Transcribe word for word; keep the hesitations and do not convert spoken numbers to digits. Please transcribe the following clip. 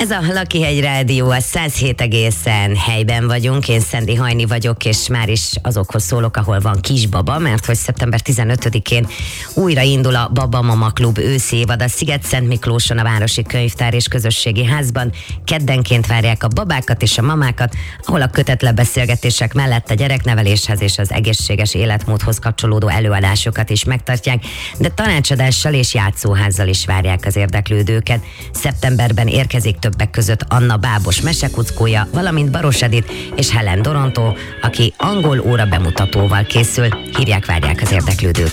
Ez a Lakihegy Rádió, a száz hét egészen helyben vagyunk. Én Szendi Hajni vagyok, és már is azokhoz szólok, ahol van kisbaba, mert hogy szeptember tizenötödikén újra indul a Baba Mama Klub őszi évad a Sziget-Szent Miklóson, a Városi Könyvtár és Közösségi Házban. Keddenként várják a babákat és a mamákat, ahol a kötetlen beszélgetések mellett a gyerekneveléshez és az egészséges életmódhoz kapcsolódó előadásokat is megtartják, de tanácsadással és játszóházzal is várják az érdeklődőket. Szeptemberben érkezik többek között Anna Bábos mesekuckója, valamint Baros Edith és Helen Dorontó, aki angol óra bemutatóval készül. Hívják, várják az érdeklődőket.